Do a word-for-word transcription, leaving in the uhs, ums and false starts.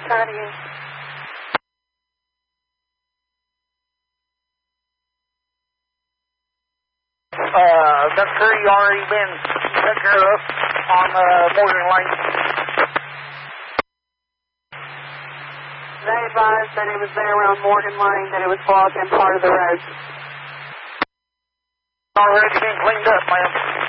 try it again. Uh, that's pretty already been taken care of on uh, Morgan Lane. They advised that it was there around Morgan Lane, that it was blocked in part of the road. Already been cleaned up, ma'am.